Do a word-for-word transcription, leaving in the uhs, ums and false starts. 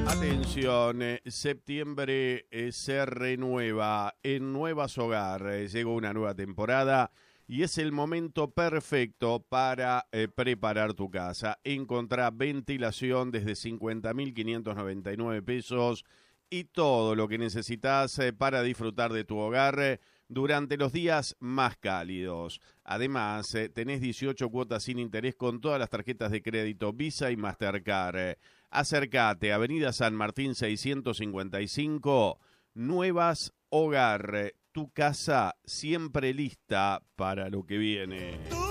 Atención, eh, septiembre eh, se renueva en Nuevas Hogar, eh, llegó una nueva temporada y es el momento perfecto para eh, preparar tu casa. Encontrá ventilación desde cincuenta mil quinientos noventa y nueve pesos y todo lo que necesitas eh, para disfrutar de tu hogar eh, durante los días más cálidos. Además, eh, tenés dieciocho cuotas sin interés con todas las tarjetas de crédito Visa y Mastercard. Eh, acércate, Avenida San Martín seiscientos cincuenta y cinco, Nuevas Hogar, tu casa siempre lista para lo que viene.